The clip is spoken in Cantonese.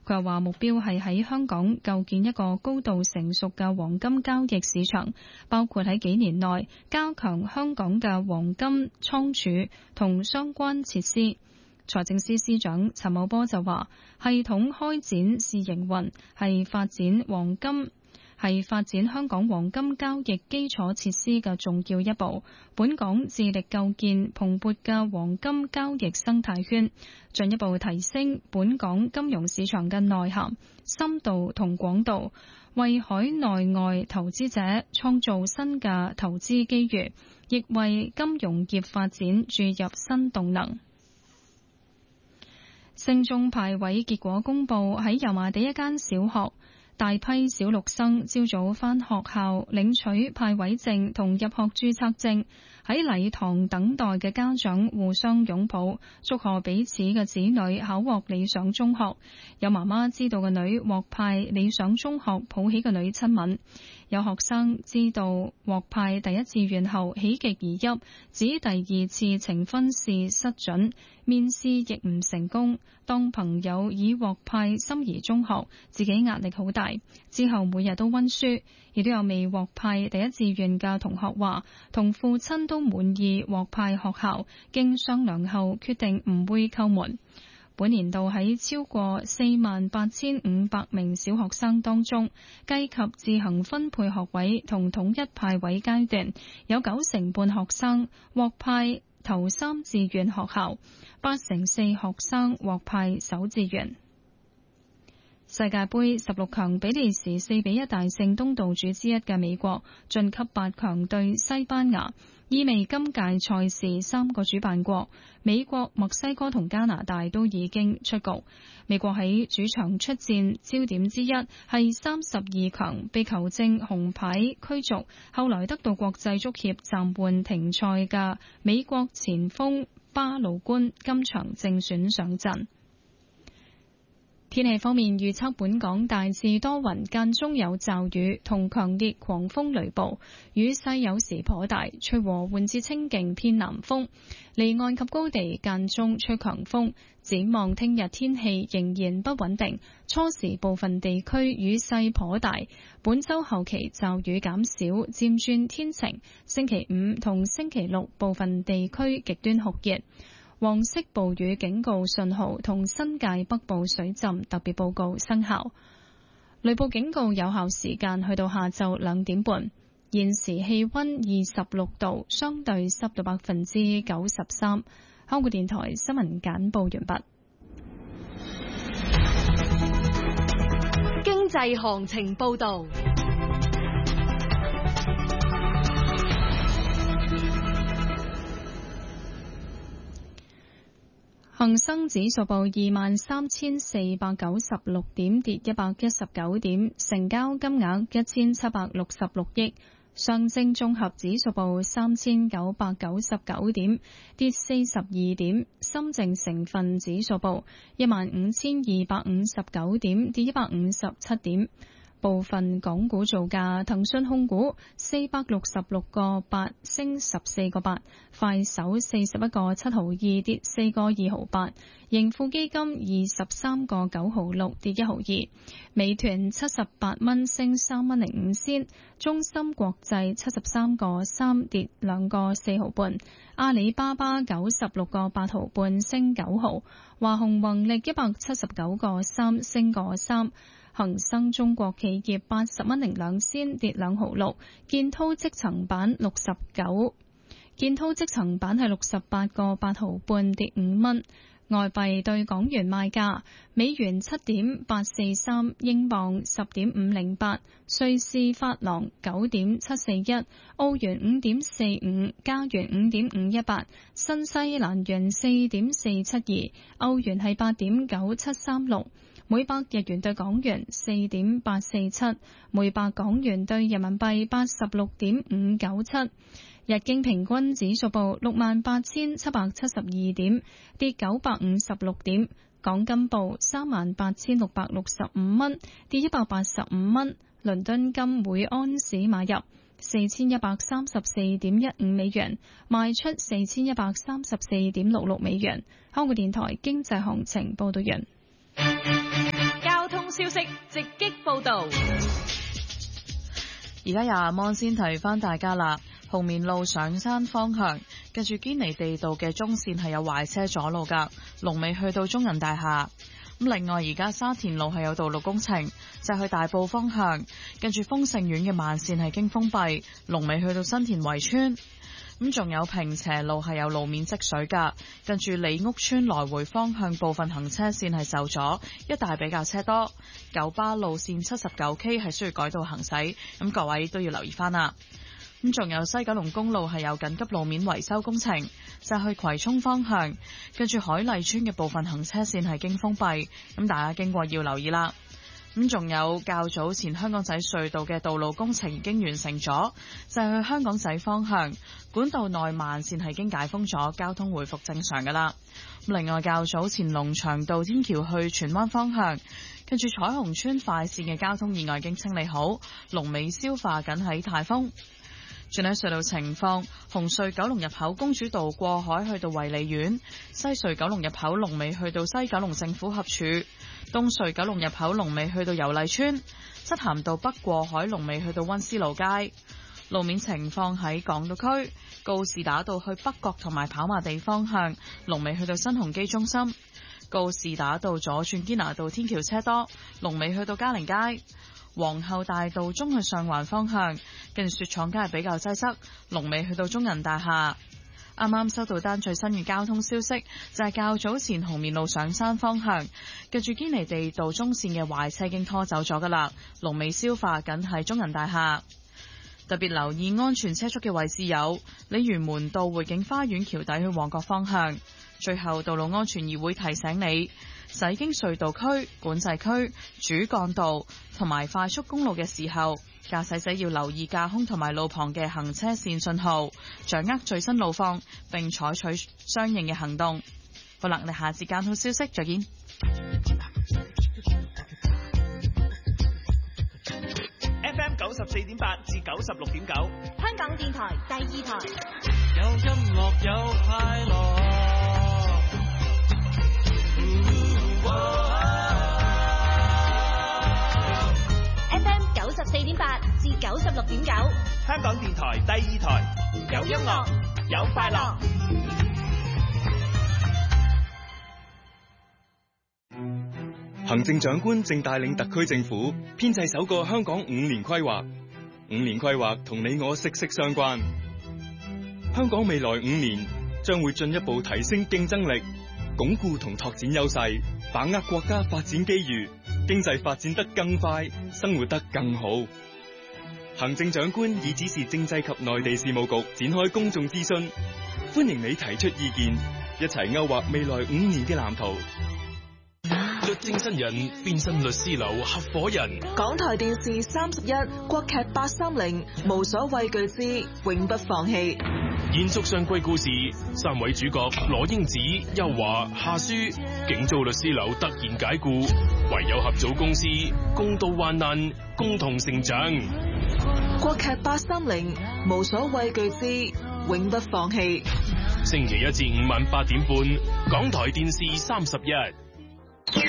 佢又話目標係喺香港構建一個高度成熟嘅黃金交易市場，包括喺幾年內加強香港嘅黃金倉儲同相關設施。財政司司長陳茂波就話，系統開展試營運係發展香港黃金交易基礎設施嘅重要一步。本港致力構建蓬勃嘅黃金交易生態圈，進一步提升本港金融市場嘅內涵、深度同廣度，為海內外投資者創造新嘅投資機遇，亦為金融業發展注入新動能。升中派位結果公布，喺油麻地一間小學，大批小六生朝早返學校領取派位證同入學註冊證，喺禮堂等待嘅家長互相擁抱，祝賀彼此嘅子女考獲理想中學。有媽媽知道個女獲派理想中學，抱起個女親吻。有學生知道獲派第一志願後喜極而泣，指第二次呈分試失準，面試亦唔成功。當朋友已獲派心儀中學，自己壓力好大，之後每日都溫書。亦都有未獲派第一志願嘅同學話，同父親都滿意獲派學校，經商量後決定唔會叩門。本年度喺超過48,500名小學生當中，計及自行分配學位同統一派位階段，有90半學生獲派頭3志願學校，84%學生獲派首志願。世界盃16強，比利時4-1大勝東道主之一嘅美國，晉級8強對西班牙，意味今屆賽事3個主辦國美國、墨西哥同加拿大都已經出局。美國喺主場出戰，焦點之一係32強被球證紅牌驅逐，後來得到國際足協暫緩停賽嘅美國前鋒巴魯官，今場正選上陣。天氣方面預測，本港大致多雲，間中有驟雨同強烈狂風雷暴，雨勢有時頗大，吹和緩至清勁偏南風，離岸及高地間中吹強風。展望聽日天氣仍然不穩定，初時部分地區雨勢頗大，本週後期驟雨減少，漸轉天晴。星期5同星期6部分地區極端酷熱。黃色暴雨警告信號同新界北部水浸特別報告生效，雷暴警告有效時間去到下晝2點半。現時氣溫26度，相對濕度93%。香港電台新聞簡報完畢。 經濟行情報道。 恒生指數報23,496點，跌119點，成交金額1766億。上證綜合指數報3,999點，跌42點。深證成分指數報15,259點，跌157點。部分港股造價：騰訊控股466個8升14個8，快手41個7毫2跌4個2毫8，盈富基金23個9毫6跌1毫2，美團78蚊升3蚊05仙，中芯國際73個3跌2個4毫半，阿里巴巴96個8毫半升9毫，華虹宏力179個3升個3。恒生中國企業80蚊02仙跌2毫6，建滔積層板係68個8毫半跌5蚊。外幣對港元賣價：美元7.843，英鎊10.508，瑞士法郎9.741，澳元5.45，加元5.518，新西蘭元4.472，歐元係8.9736。每百日元對港元4.847，每百港元對人民幣86.597。日經平均指數報68,772點，跌956點。港金報38,665蚊，跌185蚊。倫敦金每安士買入4134.15美元，賣出4134.66美元。香港電台經濟行情報道完。 消息直擊報道。 而家廿蚊先提翻大家啦，紅棉路上山方向，近住堅尼地道嘅中線係有壞車阻路噶，龍尾去到中銀大廈。咁另外而家沙田路係有道路工程，就去大埔方向，近住豐盛苑嘅慢線係經封閉，龍尾去到新田圍村。咁仲有坪輋路係有路面積水噶，近住李屋村來回方向部分行車線係受阻，一帶比較車多。九巴路線 79K 係需要改道行駛，咁各位都要留意翻啦。咁仲有西九龍公路係有緊急路面維修工程，就去葵涌方向，跟住海麗村嘅部分行車線係經封閉，咁大家經過要留意啦。咁仲有較早前香港仔隧道嘅道路工程已經完成咗，就係去香港仔方向管道內慢線係經解封咗，交通回復正常噶啦。另外較早前龍翔道天橋去荃灣方向，跟住彩虹村快線嘅交通意外已經清理好，龍尾消化緊喺太豐。轉睇隧道情況，紅隧九龍入口公主道過海去到衛理苑，西隧九龍入口龍尾去到西九龍政府合署，東隧九龍入口龍尾去到油麗村，漆咸道北過海龍尾去到溫思勞街。路面情況喺港島區，告士打道去北角同埋跑馬地方向龍尾去到新鴻基中心，告士打道左轉堅拿道天橋車多，龍尾去到嘉陵街。皇后大道中去上環方向，近雪廠街係比較擠塞，龍尾去到中銀大廈。啱啱收到單最新嘅交通消息，就係較早前紅棉路上山方向，近住堅尼地道中線嘅壞車已經拖走咗噶啦，龍尾消化緊係中銀大廈。特別留意安全車速嘅位置有鯉魚門道匯景花園橋底去旺角方向。最後，道路安全議會提醒你，駛經隧道區、管制區、主幹道同埋快速公路嘅時候，駕駛者要留意架空同埋路旁嘅行車線信號，掌握最新路況並採取相應嘅行動。好啦，我哋下次交通消息再見。 FM 94.8至96.9， 香港電台第二台， 有音樂有快樂。 FM 94.8至96.9， 香港電台第二台，有音樂有快樂。 行政長官正帶領特區政府編製首個香港5年規劃。5年規劃同你我息息相關。香港未來5年將會進一步提升競爭力，鞏固同拓展優勢，把握國家發展機遇，經濟發展得更快，生活得更好。行政長官已指示政制及內地事務局展開公眾諮詢，歡迎你提出意見，一齊勾畫未來5年嘅藍圖。 律政新人變身律師樓合夥人。 港台電視31國劇830無所畏懼之永不放棄。 延續上季故事，3位主角羅英子、邱華、夏書，竟遭律師樓突然解雇，唯有合組公司，共度患難，共同成長。 國劇830無所畏懼之永不放棄。 星期1至5晚8點半，港台電視31。